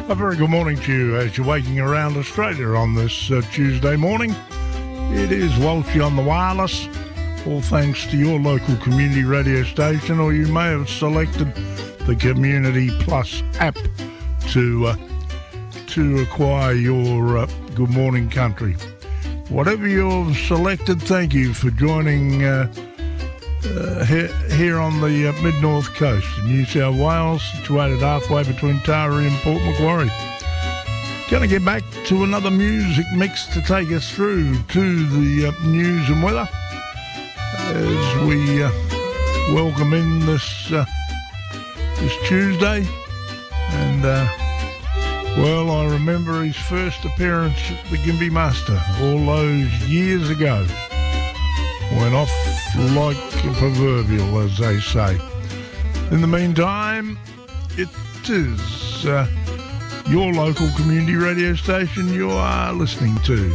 A very good morning to you as you're waking around Australia on this Tuesday morning. It is Walshy on the wireless, all thanks to your local community radio station, or you may have selected the Community Plus app to acquire your Good Morning Country. Whatever you've selected, thank you for joining here on the mid-north coast of New South Wales, situated halfway between Taree and Port Macquarie. Going to get back to another music mix to take us through to the news and weather as we welcome in this Tuesday. And well, I remember his first appearance at the Gympie Muster all those years ago. Went off like a proverbial, as they say. In the meantime, it is your local community radio station you are listening to.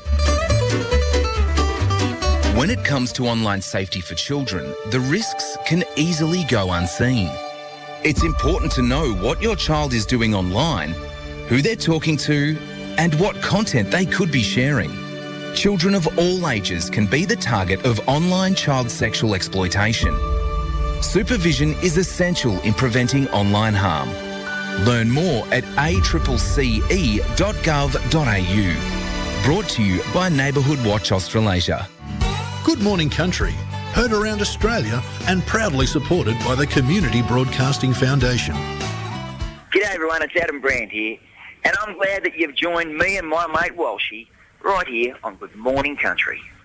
When it comes to online safety for children, the risks can easily go unseen. It's important to know what your child is doing online, who they're talking to, and what content they could be sharing. Children of all ages can be the target of online child sexual exploitation. Supervision is essential in preventing online harm. Learn more at accce.gov.au. Brought to you by Neighbourhood Watch Australasia. Good Morning Country, heard around Australia and proudly supported by the Community Broadcasting Foundation. G'day everyone, it's Adam Brand here, and I'm glad that you've joined me and my mate Walshy right here on Good Morning Country.